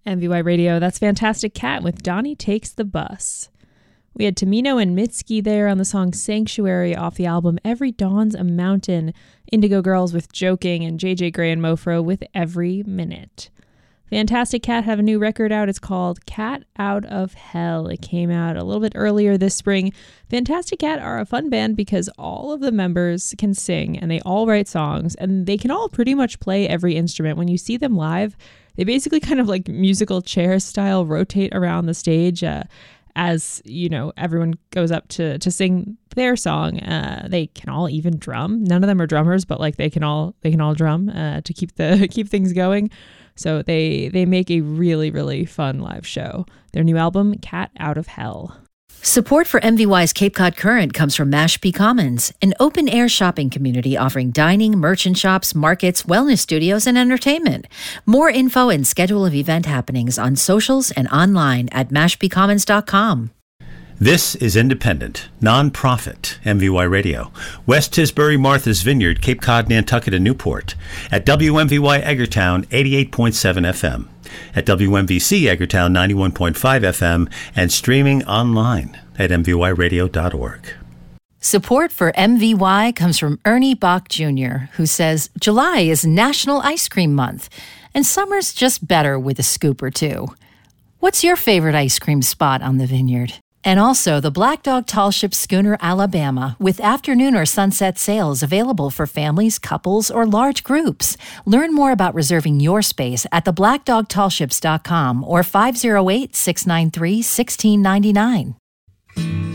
MVY Radio, that's Fantastic Cat with Donnie Takes the Bus. We had Tamino and Mitski there on the song Sanctuary off the album Every Dawn's a Mountain, Indigo Girls with Joking, and JJ Grey and Mofro with Every Minute. Fantastic Cat have a new record out. It's called Cat Out of Hell. It came out a little bit earlier this spring. Fantastic Cat are a fun band because all of the members can sing and they all write songs and they can all pretty much play every instrument. When you see them live, they basically kind of like musical chair style rotate around the stage as, you know, everyone goes up to sing their song. They can all even drum. None of them are drummers, but like they can all drum to keep things going. So they make a really, really fun live show. Their new album, Cat Out of Hell. Support for MVY's Cape Cod Current comes from Mashpee Commons, an open-air shopping community offering dining, merchant shops, markets, wellness studios, and entertainment. More info and schedule of event happenings on socials and online at mashpeecommons.com. This is independent, non-profit MVY Radio. West Tisbury, Martha's Vineyard, Cape Cod, Nantucket, and Newport. At WMVY Eggertown, 88.7 FM. At WMVC Eggertown, 91.5 FM. And streaming online at mvyradio.org. Support for MVY comes from Ernie Bach Jr., who says July is National Ice Cream Month, and summer's just better with a scoop or two. What's your favorite ice cream spot on the vineyard? And also the Black Dog Tall Ship Schooner, Alabama, with afternoon or sunset sales available for families, couples, or large groups. Learn more about reserving your space at theblackdogtallships.com or 508-693-1699.